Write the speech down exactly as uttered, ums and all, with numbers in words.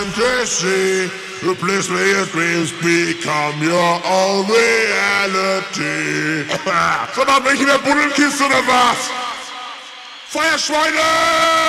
fantasy. Replace your dreams, become your own reality. Sag mal, bin ich in der Buddelkiste oder was? Feuerschweine!